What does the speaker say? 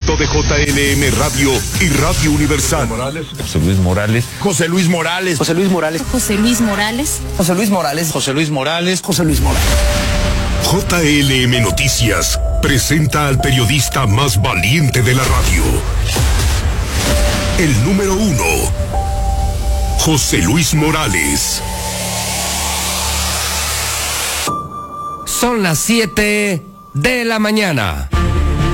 talento de JLM Radio y Radio Universal. José Luis Morales. José Luis Morales. José Luis Morales. José Luis Morales. José Luis Morales. José Luis Morales. José Luis Morales. JLM Noticias presenta al periodista más valiente de la radio. El número 1, José Luis Morales. Son las 7 de la mañana.